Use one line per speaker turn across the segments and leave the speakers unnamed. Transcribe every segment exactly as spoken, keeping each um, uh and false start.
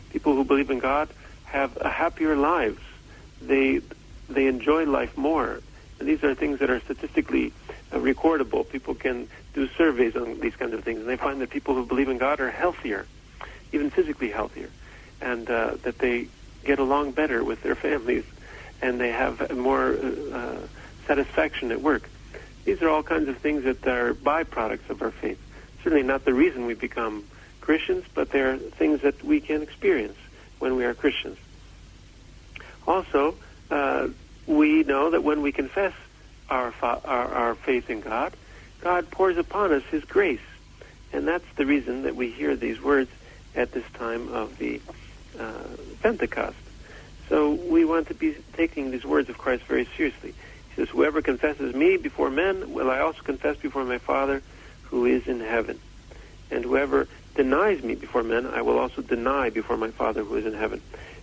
People who believe in God have a happier lives. They they enjoy life more. And these are things that are statistically uh, recordable. People can do surveys on these kinds of things, and they find that people who believe in God are healthier, even physically healthier, and uh, that they get along better with their families, and they have more uh, satisfaction at work. These are all kinds of things that are byproducts of our faith. Certainly not the reason we become Christians, but they're things that we can experience when we are Christians. Also, uh, we know that when we confess our, fa- our our faith in God, God pours upon us His grace. And that's the reason that we hear these words at this time of the uh, Pentecost. So we want to be taking these words of Christ very seriously. He says, whoever confesses me before men, will I also confess before my Father who is in heaven. And whoever denies me before men, I will also deny before my Father who is in heaven.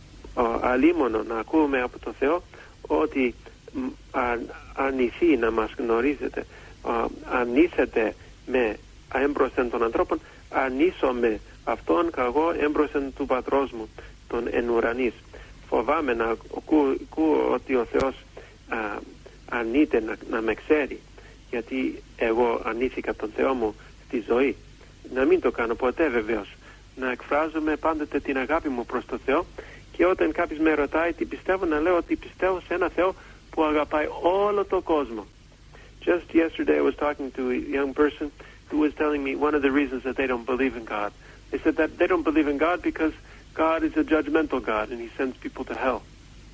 Alimono na aku me apotoseo, ότι αρνηθεί να μας γνωρίζετε, αρνήσετε με έμπροσθεν των ανθρώπων, αρνήσομαι αυτόν καγώ έμπροσθεν του πατρός μου, τον εν ουρανής. Φοβάμαι να ακούω ότι ο Θεός α, αρνείται να, να με ξέρει, γιατί εγώ αρνήθηκα τον Θεό μου στη ζωή. Να μην το κάνω ποτέ βεβαίως. Να εκφράζομαι πάντοτε την αγάπη μου προς τον Θεό, και όταν κάποιος με ρωτάει τι πιστεύω, να λέω ότι πιστεύω σε ένα Θεό που αγαπάει όλο τον κόσμο. Just yesterday I was talking to a young person who was telling me one of the reasons that they don't believe in God. They said that they don't believe in God because God is a judgmental God and He sends people to hell.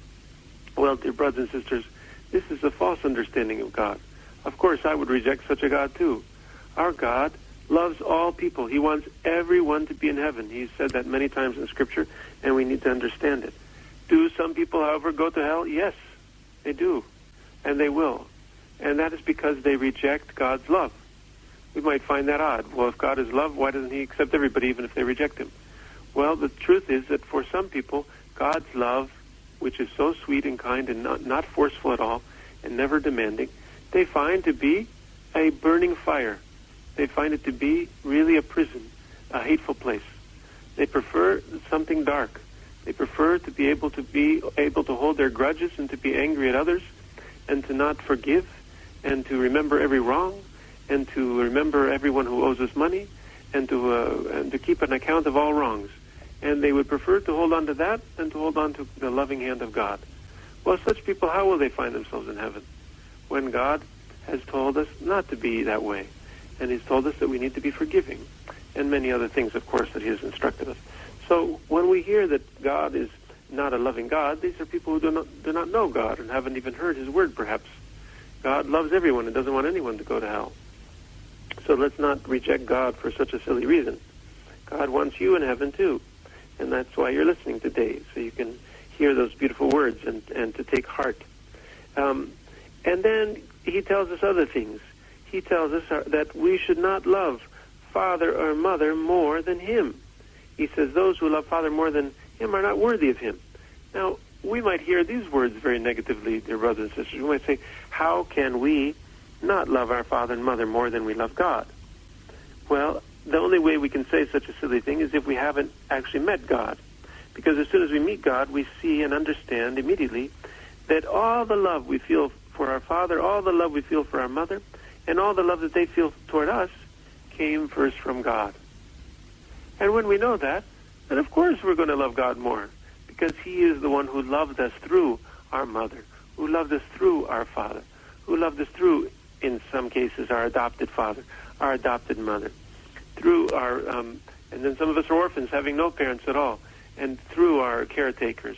Well, dear brothers and sisters, this is a false understanding of God. Of course, I would reject such a God too. Our God loves all people. He wants everyone to be in heaven. He's said that many times in Scripture, and we need to understand it. Do some people, however, go to hell? Yes, they do, and they will. And that is because they reject God's love. We might find that odd. Well, if God is love, why doesn't He accept everybody, even if they reject Him? Well, the truth is that for some people, God's love, which is so sweet and kind and not, not forceful at all and never demanding, they find to be a burning fire. They find it to be really a prison, a hateful place. They prefer something dark. They prefer to be able to be able to hold their grudges and to be angry at others and to not forgive and to remember every wrong and to remember everyone who owes us money and to uh, and to keep an account of all wrongs. And they would prefer to hold on to that than to hold on to the loving hand of God. Well, such people, how will they find themselves in heaven? When God has told us not to be that way. And He's told us that we need to be forgiving, and many other things, of course, that He has instructed us. So when we hear that God is not a loving God, these are people who do not, do not know God and haven't even heard His word, perhaps. God loves everyone and doesn't want anyone to go to hell. So let's not reject God for such a silly reason. God wants you in heaven, too. And that's why you're listening today, so you can hear those beautiful words and, and to take heart. Um, and then He tells us other things. He tells us that we should not love father or mother more than Him. He says those who love father more than Him are not worthy of Him. Now, we might hear these words very negatively, dear brothers and sisters. We might say, how can we not love our father and mother more than we love God? Well, the only way we can say such a silly thing is if we haven't actually met God. Because as soon as we meet God, we see and understand immediately that all the love we feel for our father, all the love we feel for our mother, and all the love that they feel toward us came first from God. And when we know that, then of course we're going to love God more, because He is the one who loved us through our mother, who loved us through our father, who loved us through, in some cases, our adopted father, our adopted mother, through our, um, and then some of us are orphans, having no parents at all, and through our caretakers.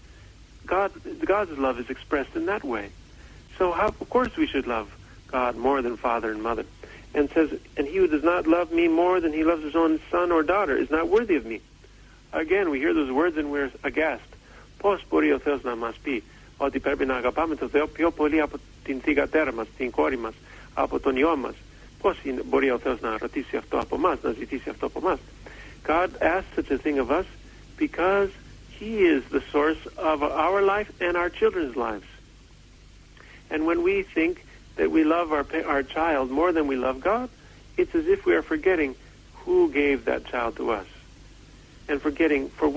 God, God's love is expressed in that way. So how, of course we should love God more than father and mother. And says, and he who does not love me more than he loves his own son or daughter is not worthy of me. Again, we hear those words and we're aghast. Πώς μπορεί ο Θεός να μας πει ότι πρέπει να αγαπάμε τον Θεό πιο πολύ από την θυγατέρα μας, την κόρη μας, από τον ιό μας? Πώς μπορεί ο Θεός να ρωτήσει αυτό από μας, να ζητήσει αυτό από μας? God asks such a thing of us because He is the source of our life and our children's lives. And when we think that we love our our child more than we love God, it's as if we are forgetting who gave that child to us and forgetting for what